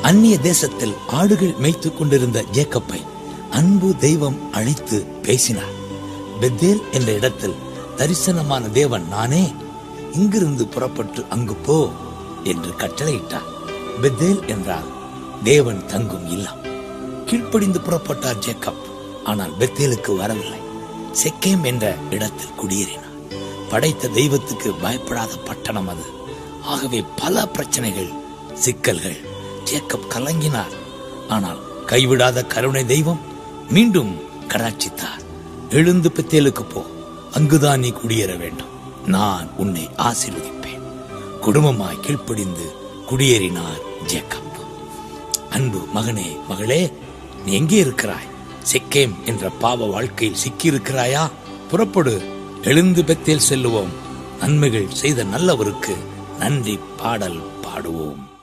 அந்நிய தேசத்தில் ஆடுகள் மேய்த்துக் கொண்டிருந்த ஜேக்கப்பை அன்பு தெய்வம் அழைத்து பேசினார். பெத்தேல் என்ற இடத்தில் தரிசனமான தேவன் நானே, இங்கிருந்து புறப்பட்டு அங்கு போ என்று கட்டளையிட்டார். பெத்தேல் என்றால் தேவன் தங்கும் இல்லம். கீழ்ப்படிந்து புறப்பட்டார் ஜேக்கப். ஆனால் பெத்தேலுக்கு வரவில்லை. செக்கேம் என்ற இடத்தில் குடியேறினார். படைத்த தெய்வத்துக்கு பயப்படாத பட்டணம் அது. ஆகவே பல பிரச்சனைகள், சிக்கல்கள். ஜேக்கப் கலங்கினார். ஆனால் கைவிடாத கருணை தெய்வம் மீண்டும் கடாட்சித்தார். எழுந்து பெத்தேலுக்கு போ, அங்குதான் நீ குடியேற வேண்டும், நான் உன்னை ஆசீர்வதிப்பேன். குடும்பமாய் கீழ்ப்படிந்து குடியேறினார் ஜேக்கப். அன்பு மகனே, மகளே, நீ எங்கே இருக்கிறாய்? செக்கேம் என்ற பாவ வாழ்க்கையில் சிக்கி இருக்கிறாயா? புறப்படு, எழுந்து பெத்தேல் செல்லுவோம். நன்மைகள் செய்த நல்லவருக்கு நன்றி பாடல் பாடுவோம்.